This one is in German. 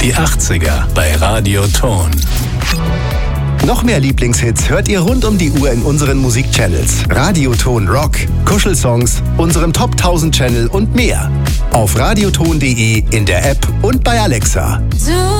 Die 80er bei Radio Ton. Noch mehr Lieblingshits hört ihr rund um die Uhr in unseren Musikchannels. Radioton Rock, Kuschelsongs, unserem Top 1000 Channel und mehr. Auf radioton.de, in der App und bei Alexa.